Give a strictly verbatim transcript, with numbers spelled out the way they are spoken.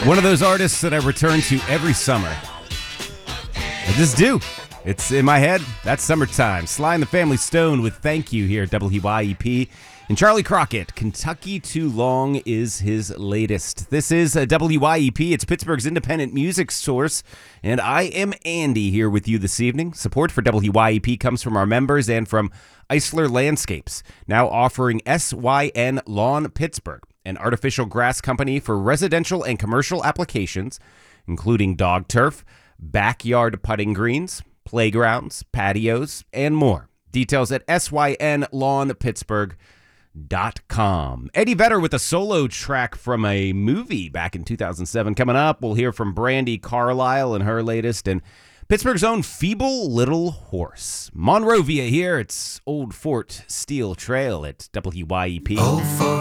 One of those artists that I return to every summer. I just do. It's in my head. That's summertime. Sly and the Family Stone with Thank You here at W Y E P. And Charlie Crockett, Kentucky Too Long is his latest. This is a W Y E P. It's Pittsburgh's independent music source. And I am Andy here with you this evening. Support for W Y E P comes from our members and from Eisler Landscapes, now offering S Y N Lawn Pittsburgh, an artificial grass company for residential and commercial applications, including dog turf, backyard putting greens, playgrounds, patios, and more. Details at S Y N lawn pittsburgh dot com. Eddie Vedder with a solo track from a movie back in two thousand seven. Coming up, we'll hear from Brandi Carlile and her latest, and Pittsburgh's own Feeble Little Horse. Monrovia here. It's Old Fort Steel Trail at W Y E P. Old Fort